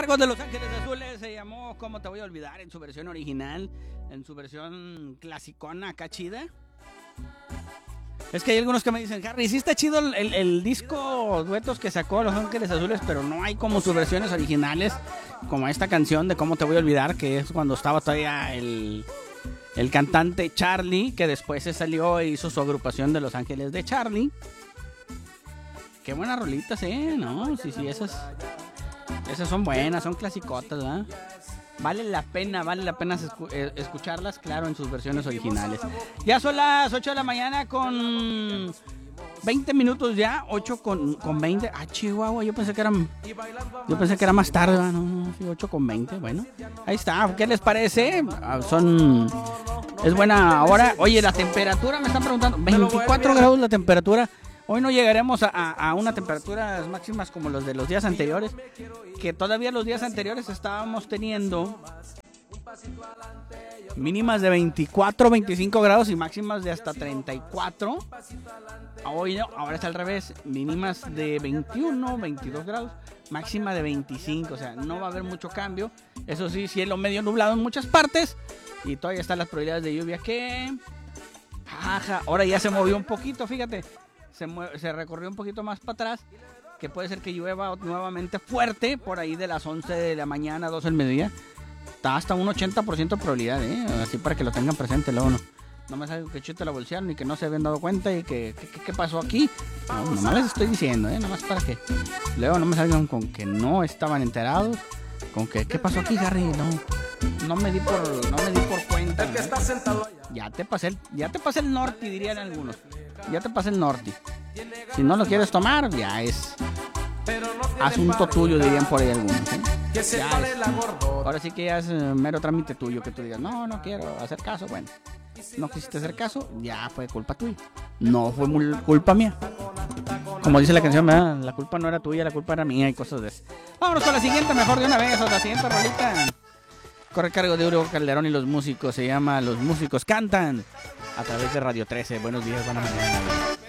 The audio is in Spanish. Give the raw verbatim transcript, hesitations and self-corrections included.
cargo de Los Ángeles Azules se llamó ¿Cómo te voy a olvidar? En su versión original, en su versión clasicona, acá chida. Es que hay algunos que me dicen, Harry, sí está chido el, el, el disco duetos que sacó Los Ángeles Azules, pero no hay como sus versiones originales, como esta canción de ¿Cómo te voy a olvidar? Que es cuando estaba todavía el, el cantante Charlie, que después se salió e hizo su agrupación de Los Ángeles de Charlie. Qué buenas rolitas, ¿eh? No, sí, sí, esas, esas son buenas, son clasicotas, ¿verdad? Vale la pena, vale la pena escu- escucharlas, claro, en sus versiones originales. Ya son las ocho de la mañana con veinte minutos ya, ocho con, con veinte. Ah, Chihuahua, yo pensé que eran, yo pensé que era más tarde, no, no, sí, ocho con veinte, bueno. Ahí está, ¿qué les parece? Ah, son, es buena hora. Oye, la temperatura, me están preguntando, veinticuatro grados la temperatura. Hoy no llegaremos a, a, a unas temperaturas máximas como los de los días anteriores, que todavía los días anteriores estábamos teniendo mínimas de veinticuatro, veinticinco grados y máximas de hasta treinta y cuatro. Hoy no, ahora está al revés, mínimas de veintiuno, veintidós grados, máxima de veinticinco, o sea, no va a haber mucho cambio. Eso sí, cielo medio nublado en muchas partes y todavía están las probabilidades de lluvia que... Ajá, ahora ya se movió un poquito, fíjate. Se, mueve, se recorrió un poquito más para atrás, que puede ser que llueva nuevamente fuerte por ahí de las once de la mañana, doce del mediodía. Está hasta un ochenta por ciento de probabilidad, ¿eh? Así para que lo tengan presente luego, no. No me salga que chute la bolsearon ni que no se habían dado cuenta y que, que, que ¿qué pasó aquí? No, nomás les estoy diciendo, ¿eh? Nomás para que luego no me salgan con que no estaban enterados, con que ¿qué pasó aquí, Harry? No, no me di por, no me di por cuenta. El que está sentado allá. Ya te pasé el, ya te pasé el norte, dirían algunos. Ya te pasé el norte. Si no lo quieres tomar, ya es asunto tuyo, dirían por ahí algunos, ¿eh? Ya es. Ahora sí que ya es uh, mero trámite tuyo que tú digas, no, no quiero hacer caso. Bueno, no quisiste hacer caso, ya fue culpa tuya. No fue muy culpa mía. Como dice la canción, ¿verdad? La culpa no era tuya, la culpa era mía y cosas de eso. Vámonos con la siguiente, mejor de una vez, o la siguiente rolita. Corre cargo de Uriel Calderón y los músicos. Se llama Los Músicos Cantan a través de Radio trece. Buenos días, buena mañana.